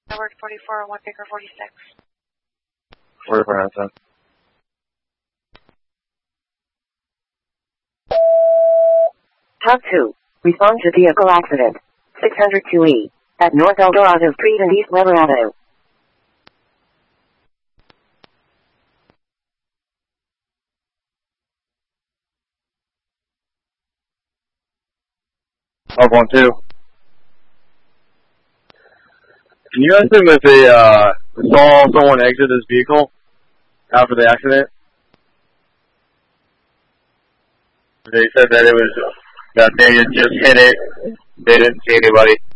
Edward 44, 1 Baker 46. 44 out of 10. Hub 2. Respond to vehicle accident. 602E. At North Eldorado Street and East Leverado. Hub 1-2. Can you ask him if they saw someone exit his vehicle after the accident? They said that it was that they just hit it. They didn't see anybody.